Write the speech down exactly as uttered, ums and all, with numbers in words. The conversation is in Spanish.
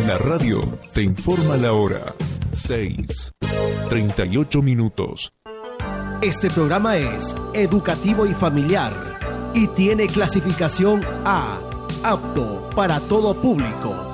La radio te informa la hora. seis, treinta y ocho minutos. Este programa es educativo y familiar y tiene clasificación A, apto para todo público.